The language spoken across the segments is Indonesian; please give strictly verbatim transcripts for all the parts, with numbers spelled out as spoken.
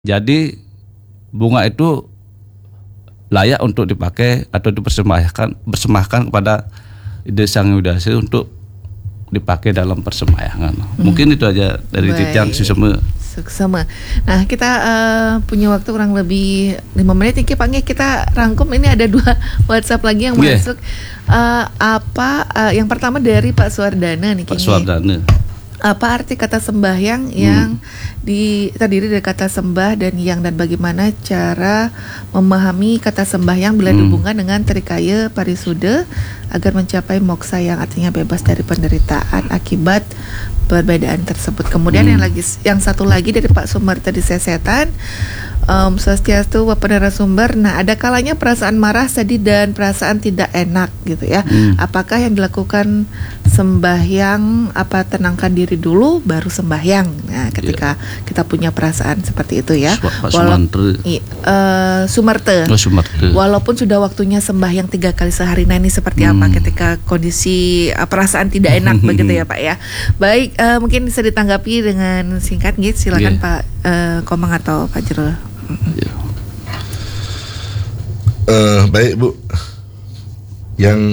Jadi bunga itu layak untuk dipakai atau dipersembahkan persembahkan kepada Ide Sang Hyang Widi untuk dipakai dalam persembahyangan. Hmm. Mungkin itu aja dari Titian Suksema. Suksema. Nah, kita uh, punya waktu kurang lebih lima menit. Iki Pange kita rangkum. Ini ada dua WhatsApp lagi yang yeah. masuk. Uh, apa uh, yang pertama dari Pak Suwardana nih. Pak Suwardana. Apa arti kata sembahyang yang hmm. di, terdiri dari kata sembah dan yang, dan bagaimana cara memahami kata sembahyang bila hmm. dihubungkan dengan trikaya parisuda agar mencapai moksa yang artinya bebas dari penderitaan akibat perbedaan tersebut. Kemudian hmm. yang lagi yang satu lagi dari Pak Sumarta di Sesetan, um, Swastiastu Bapak narasumber. Nah, ada kalanya perasaan marah, sedih dan perasaan tidak enak gitu ya. Hmm. Apakah yang dilakukan sembahyang apa tenangkan diri dulu baru sembahyang? Nah, ketika yeah. kita punya perasaan seperti itu ya. Pak Sumarta. Uh, Sumarta. Oh, Sumarta. Walaupun sudah waktunya sembahyang tiga kali sehari. Nah, ini seperti hmm. apa ketika kondisi uh, perasaan tidak enak begitu ya Pak ya. Baik, uh, mungkin bisa ditanggapi dengan singkat gitu. Silakan yeah. Pak uh, Komang atau Pak Jero. Yeah. Uh, baik Bu. Yang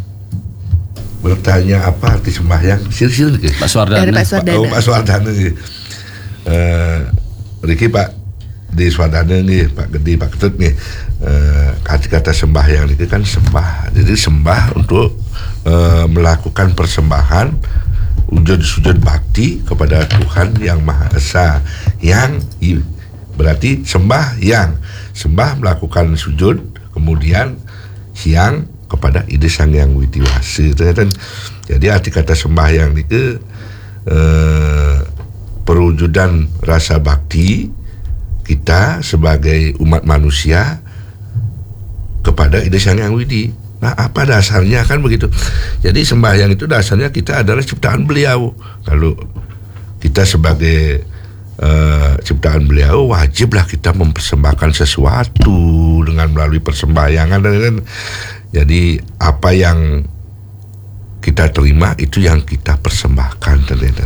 bertanya apa arti sembahyang? Sil-sil ke? Pak Suwardana. Dari Pak Suwardana. Oh, Pak Suwardana nih. Uh, Riki Pak di Suwardana nih, Pak Gede, Pak Ketut nih. Uh, kata-kata sembahyang itu kan sembah. Jadi sembah untuk uh, melakukan persembahan sujud-sujud bakti kepada Tuhan yang Maha Esa. Yang berarti sembah yang sembah melakukan sujud, kemudian siang kepada Ide Sang Hyang Widi Wase. Jadi arti kata sembahyang itu eh, perwujudan rasa bakti kita sebagai umat manusia kepada Ide Sang Hyang Widi. Nah, apa dasarnya kan begitu. Jadi sembahyang itu dasarnya kita adalah ciptaan beliau. Kalau kita sebagai uh, ciptaan beliau, wajiblah kita mempersembahkan sesuatu dengan melalui persembahyangan. Dan jadi apa yang kita terima itu yang kita persembahkan.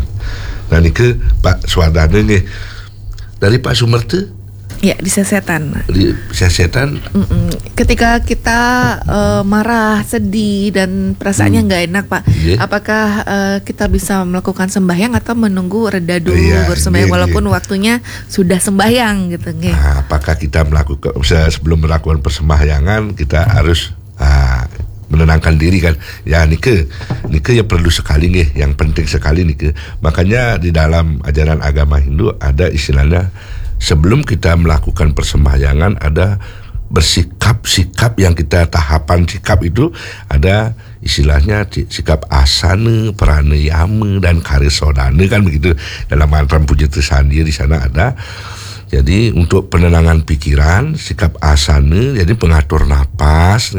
Dan ini ke Pak Suwardana nih dari Pak Sumarta. Ya, di Sesetan. Di Sesetan. Mm-mm. Ketika kita uh, marah, sedih dan perasaannya nggak hmm. enak, Pak. Yeah. Apakah uh, kita bisa melakukan sembahyang atau menunggu reda dulu yeah, bersembahyang yeah, walaupun yeah. waktunya sudah sembahyang gitu? Okay. Nah, apakah kita melakukan sebelum melakukan persembahyangan kita harus uh, menenangkan diri kan? Ya, nike, nike ya perlu sekali nih, yang penting sekali nike. Makanya di dalam ajaran agama Hindu ada istilahnya, sebelum kita melakukan persembahyangan ada bersikap-sikap yang kita tahapan sikap itu ada istilahnya sikap asana, pranayama dan karisodana kan begitu dalam mantra puja trisandi di sana ada. Jadi untuk penenangan pikiran sikap asana jadi pengatur napas,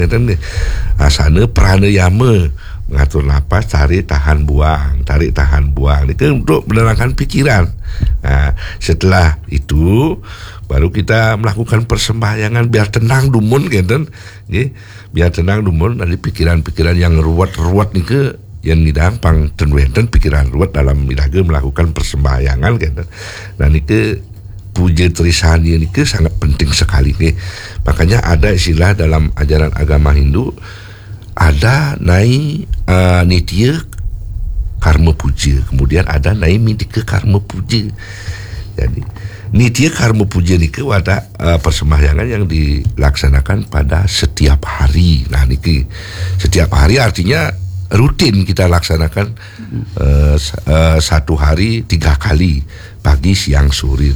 asana pranayama mengatur napas, tarik tahan buang, tarik tahan buang. Itu untuk menenangkan pikiran. Nah, setelah itu baru kita melakukan persembahyangan biar tenang dumun gitu. Nggih, biar tenang dumun dari pikiran-pikiran yang ruwet-ruwet nih ke yang gampang tenwenten pikiran ruwet dalam midaga melakukan persembahyangan gitu. Dan itu puja trisandi ini ke sangat penting sekali nih. Makanya ada istilah dalam ajaran agama Hindu, ada nai uh, nitya karma puja, kemudian ada nai midika karma puja. Jadi nitya karma puja niki ada uh, persembahyangan yang dilaksanakan pada setiap hari. Nah niki setiap hari artinya rutin kita laksanakan uh, uh, satu hari tiga kali, pagi, siang, sore.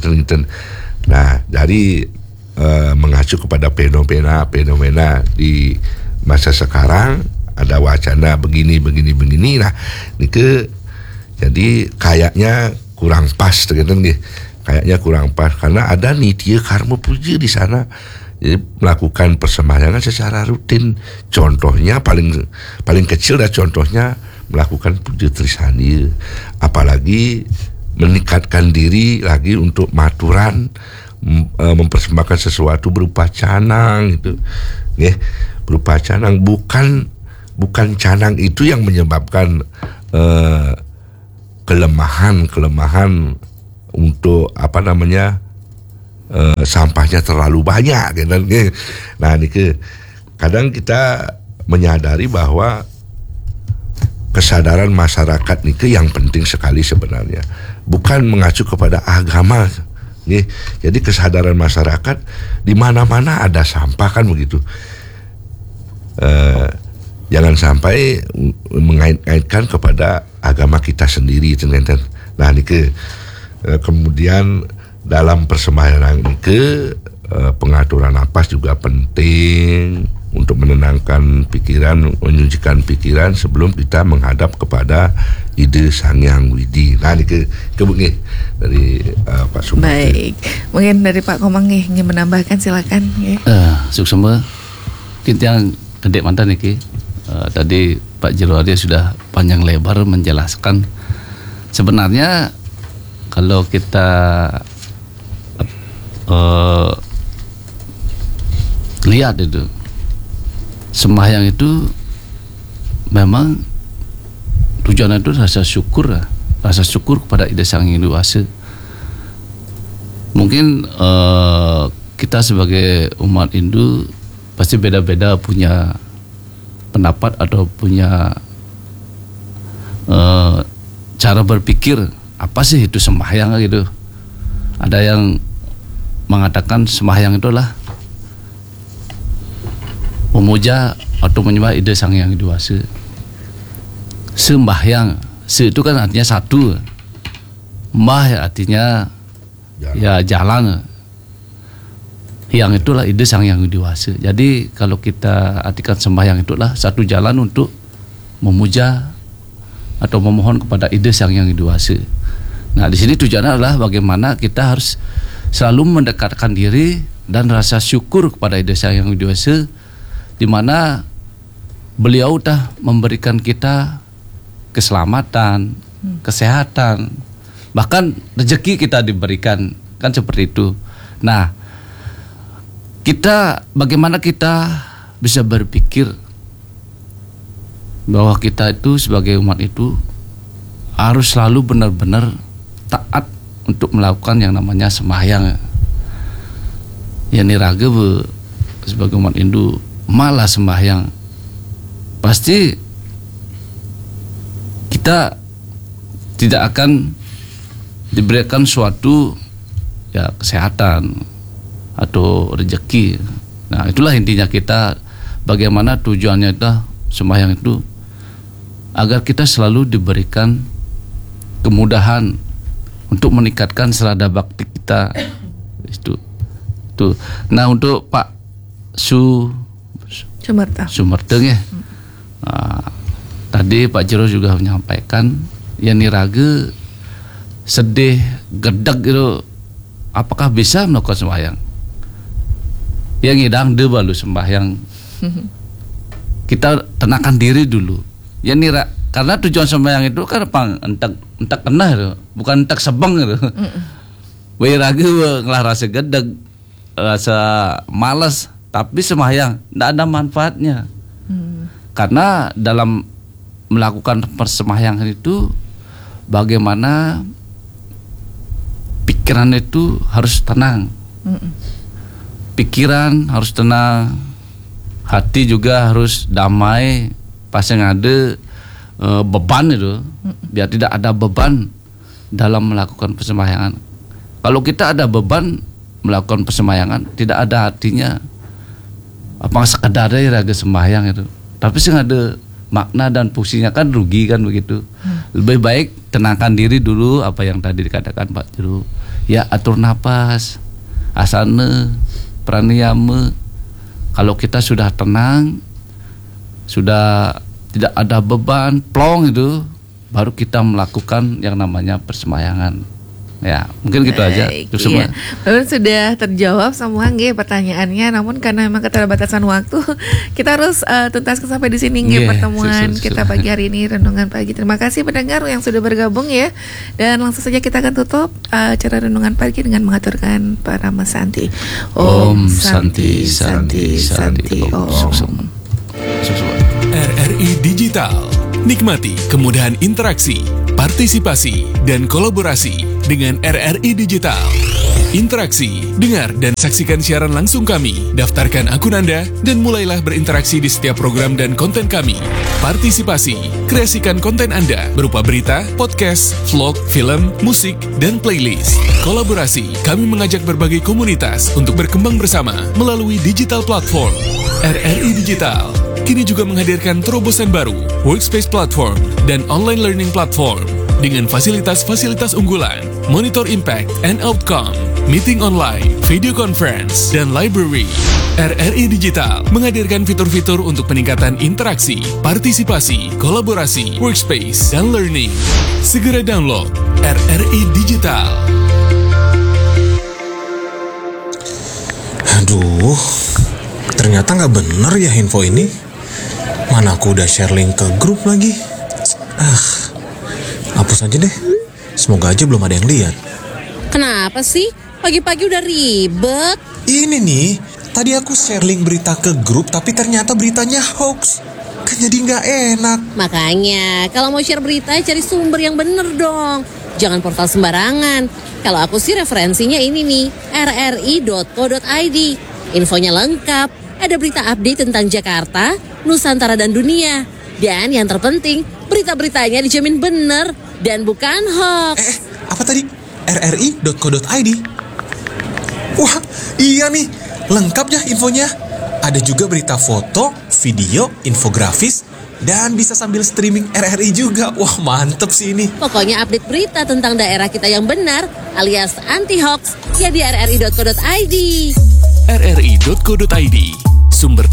Nah dari uh, mengacu kepada fenomena fenomena di masa sekarang ada wacana begini begini begini. Nah ini ke jadi kayaknya kurang pas gitu nih, kayaknya kurang pas karena ada nitya karma puja di sana. Jadi melakukan persembahyangan secara rutin. Contohnya paling paling kecil dan contohnya melakukan puja trisandi, apalagi meningkatkan diri lagi untuk maturan, mempersembahkan sesuatu berupa canang itu, nggih, berupa canang. Bukan bukan canang itu yang menyebabkan uh, kelemahan kelemahan untuk apa namanya uh, sampahnya terlalu banyak kan. Nah nike kadang kita menyadari bahwa kesadaran masyarakat nike yang penting sekali sebenarnya, bukan mengacu kepada agama. Nih, jadi kesadaran masyarakat di mana-mana ada sampah kan begitu. Uh, jangan sampai mengait-ngaitkan kepada agama kita sendiri. Nah nike uh, kemudian dalam persembahyang nike uh, pengaturan napas juga penting untuk menenangkan pikiran, menyucikan pikiran sebelum kita menghadap kepada ide Sang Hyang Widi. Nah, ini ke kebungi dari uh, Pak Sumarto. Baik, mungkin dari Pak Komang nih ingin menambahkan, silakan. Ya. Uh, Suksema, mungkin yang kedek mantan nih, uh, tadi Pak Jirwadi sudah panjang lebar menjelaskan. Sebenarnya kalau kita uh, lihat itu, sembahyang itu memang tujuannya itu rasa syukur, rasa syukur kepada Ida Sang Hyang Widi. Mungkin uh, kita sebagai umat Hindu pasti beda-beda punya pendapat atau punya uh, cara berpikir apa sih itu sembahyang gitu. Ada yang mengatakan sembahyang itulah memuja atau menyembah Ida Sang Hyang Widi. Sembahyang, se itu kan artinya satu, mbah artinya jalan. Ya jalan, yang itulah Ida Sang Hyang Widi. Jadi kalau kita artikan sembahyang itulah satu jalan untuk memuja atau memohon kepada Ida Sang Hyang Widi. Nah di sini tujuannya adalah bagaimana kita harus selalu mendekatkan diri dan rasa syukur kepada Ida Sang Hyang Widi, di mana beliau dah memberikan kita keselamatan, hmm. kesehatan, bahkan rezeki kita diberikan, kan seperti itu. Nah, kita bagaimana kita bisa berpikir bahwa kita itu sebagai umat itu harus selalu benar-benar taat untuk melakukan yang namanya sembahyang. Ya niraga sebagai umat Hindu malah sembahyang, pasti kita tidak akan diberikan suatu ya kesehatan atau rezeki. Nah itulah intinya kita, bagaimana tujuannya itu sembahyang itu agar kita selalu diberikan kemudahan untuk meningkatkan selada bakti kita. Itu tuh. Nah untuk Pak Su Sumarto. Sumarto ya. Nah, tadi Pak Jero juga menyampaikan ya niraga sedih, gedeg itu apakah bisa melakukan sembahyang? Ya ngidang deh balu sembahyang. Kita tenangkan diri dulu. Ya nira karena tujuan sembahyang itu kan pang entak entak kena itu, bukan entak sebang itu. Wae raga ngelah rasa gedeg, rasa malas. Tapi sembahyang tidak ada manfaatnya, hmm. karena dalam melakukan persembayangan itu bagaimana pikiran itu harus tenang, hmm. pikiran harus tenang, hati juga harus damai, pas yang ada e, beban itu, hmm. biar tidak ada beban dalam melakukan persembayangan. Kalau kita ada beban melakukan persembayangan, tidak ada artinya. Apa sekedar aja raga sembahyang itu, tapi sih ada makna dan fungsinya kan rugi kan begitu. hmm. Lebih baik tenangkan diri dulu, apa yang tadi dikatakan Pak Jero, ya atur napas, asana, pranayama. Kalau kita sudah tenang, sudah tidak ada beban, plong itu, baru kita melakukan yang namanya persembayangan. Ya, mungkin gitu aja. Itu semua. Iya. Sudah terjawab semua nggih pertanyaannya, namun karena memang keterbatasan waktu, kita harus uh, tuntaskan sampai di sini nggih pertemuan susu, susu. kita pagi hari ini, renungan pagi. Terima kasih pendengar yang sudah bergabung ya. Dan langsung saja kita akan tutup uh, acara renungan pagi dengan mengaturkan Parama Santi. Om Santi Santi Santi Om. R R I Digital. Nikmati kemudahan interaksi, partisipasi, dan kolaborasi dengan R R I Digital. Interaksi, dengar dan saksikan siaran langsung kami. Daftarkan akun Anda dan mulailah berinteraksi di setiap program dan konten kami. Partisipasi, kreasikan konten Anda berupa berita, podcast, vlog, film, musik, dan playlist. Kolaborasi, kami mengajak berbagai komunitas untuk berkembang bersama melalui digital platform. R R I Digital kini juga menghadirkan terobosan baru, workspace platform, dan online learning platform dengan fasilitas-fasilitas unggulan, monitor impact and outcome, meeting online, video conference, dan library. R R I Digital menghadirkan fitur-fitur untuk peningkatan interaksi, partisipasi, kolaborasi, workspace, dan learning. Segera download R R I Digital. Aduh, ternyata nggak bener ya info ini. Mana aku udah share link ke grup lagi. Ah, hapus aja deh. Semoga aja belum ada yang lihat. Kenapa sih? Pagi-pagi udah ribet. Ini nih, tadi aku share link berita ke grup, tapi ternyata beritanya hoax. Kan jadi nggak enak. Makanya, kalau mau share berita, cari sumber yang bener dong. Jangan portal sembarangan. Kalau aku sih referensinya ini nih, r r i dot co dot i d. Infonya lengkap, ada berita update tentang Jakarta, Nusantara, dan dunia. Dan yang terpenting, berita-beritanya dijamin bener dan bukan hoax. Eh, apa tadi? r r i dot co dot i d. Wah, iya nih, lengkap ya infonya. Ada juga berita foto, video, infografis, dan bisa sambil streaming R R I juga. Wah, mantep sih ini. Pokoknya update berita tentang daerah kita yang benar, alias anti-hoax, ya di r r i dot co dot i d. r r i dot co dot i d, sumber